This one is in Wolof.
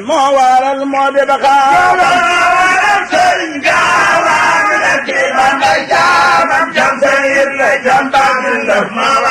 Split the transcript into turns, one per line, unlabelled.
moo waral moo di baxaawam
sëriñ gaawaan la ci man la jaamam jam sayir la jam baatin daf ma